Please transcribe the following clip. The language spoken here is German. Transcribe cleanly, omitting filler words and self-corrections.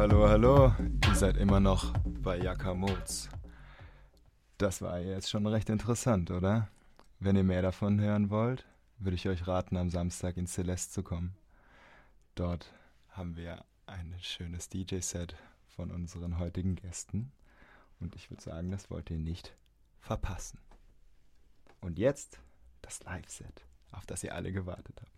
Hallo, hallo. Ihr seid immer noch bei Jakamoz. Das war jetzt schon recht interessant, oder? Wenn ihr mehr davon hören wollt, würde ich euch raten, am Samstag in Celeste zu kommen. Dort haben wir ein schönes DJ-Set von unseren heutigen Gästen. Und ich würde sagen, das wollt ihr nicht verpassen. Und jetzt das Live-Set, auf das ihr alle gewartet habt.